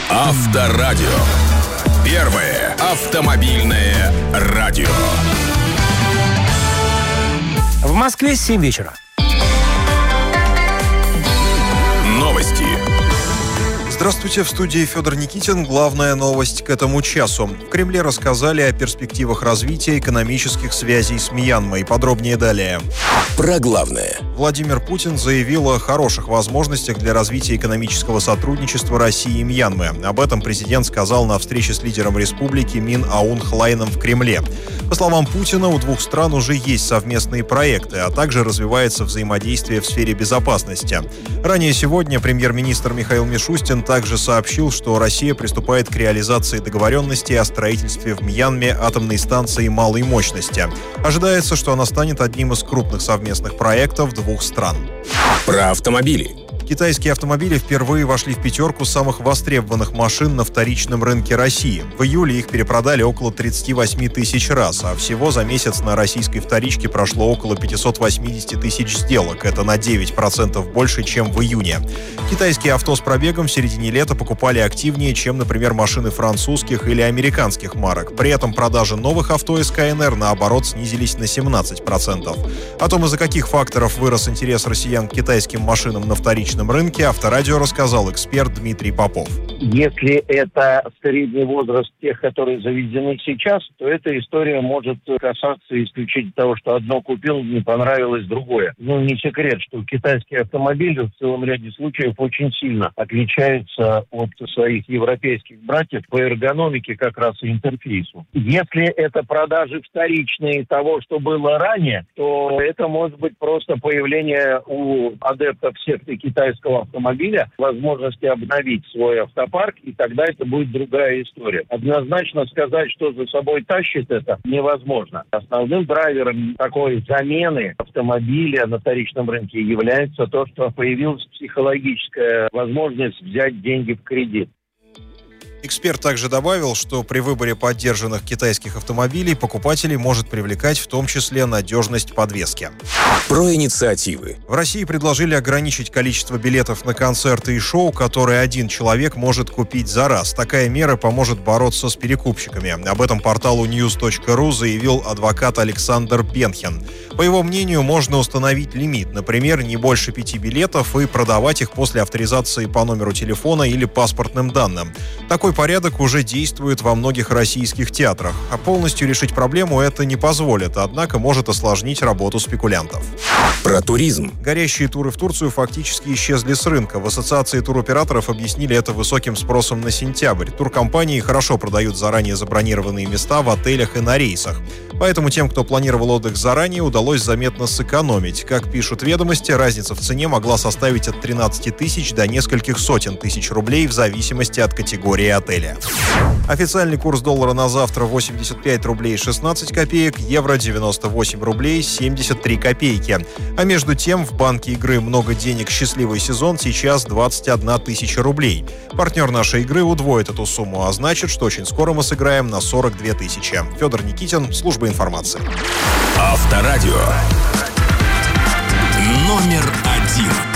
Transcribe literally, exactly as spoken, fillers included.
Авторадио. Первое автомобильное радио. В Москве семь вечера. Новости. Здравствуйте, в студии Федор Никитин. Главная новость к этому часу. В Кремле рассказали о перспективах развития экономических связей с Мьянмой. Подробнее далее. Про главное. Владимир Путин заявил о хороших возможностях для развития экономического сотрудничества России и Мьянмы. Об этом президент сказал на встрече с лидером республики Мин Аун Хлайном в Кремле. По словам Путина, у двух стран уже есть совместные проекты, а также развивается взаимодействие в сфере безопасности. Ранее сегодня премьер-министр Михаил Мишустин также сообщил, что Россия приступает к реализации договоренности о строительстве в Мьянме атомной станции малой мощности. Ожидается, что она станет одним из крупных совместных проектов двух стран. Про автомобили. Китайские автомобили впервые вошли в пятерку самых востребованных машин на вторичном рынке России. В июле их перепродали около тридцать восемь тысяч раз, а всего за месяц на российской вторичке прошло около пятьсот восемьдесят тысяч сделок. Это на девять процентов больше, чем в июне. Китайские авто с пробегом в середине лета покупали активнее, чем, например, машины французских или американских марок. При этом продажи новых авто из ка эн эр, наоборот, снизились на семнадцать процентов. О том, из-за каких факторов вырос интерес россиян к китайским машинам на вторичном рынке, Авторадио рассказал эксперт Дмитрий Попов. Если это средний возраст тех, которые заведены сейчас, то эта история может касаться исключительно того, что одно купил, не понравилось другое. Ну, не секрет, что китайские автомобили в целом ряде случаев очень сильно отличаются от своих европейских братьев по эргономике как раз и интерфейсу. Если это продажи вторичные того, что было ранее, то это может быть просто появление у адептов секты китайского автомобиля возможности обновить свой автопарк, и тогда это будет другая история. Однозначно сказать, что за собой тащит это, невозможно. Основным драйвером такой замены автомобиля на вторичном рынке является то, что появилась психологическая возможность взять деньги в кредит. Эксперт также добавил, что при выборе поддержанных китайских автомобилей покупателей может привлекать в том числе надежность подвески. Про инициативы. В России предложили ограничить количество билетов на концерты и шоу, которые один человек может купить за раз. Такая мера поможет бороться с перекупщиками. Об этом порталу ньюс точка ру заявил адвокат Александр Пенхин. По его мнению, можно установить лимит, например, не больше пяти билетов, и продавать их после авторизации по номеру телефона или паспортным данным. Такой порядок уже действует во многих российских театрах. А полностью решить проблему это не позволит, однако может осложнить работу спекулянтов. Про туризм. Горящие туры в Турцию фактически исчезли с рынка. В Ассоциации туроператоров объяснили это высоким спросом на сентябрь. Туркомпании хорошо продают заранее забронированные места в отелях и на рейсах. Поэтому тем, кто планировал отдых заранее, удалось заметно сэкономить. Как пишут «Ведомости», разница в цене могла составить от тринадцати тысяч до нескольких сотен тысяч рублей в зависимости от категории отеля. Официальный курс доллара на завтра восемьдесят пять рублей шестнадцать копеек, евро девяносто восемь рублей семьдесят три копейки. А между тем в банке игры «Много денег. Счастливый сезон» сейчас двадцать одна тысяча рублей. Партнер нашей игры удвоит эту сумму, а значит, что очень скоро мы сыграем на сорок две тысячи. Федор Никитин, служба информации. Авторадио. Номер один.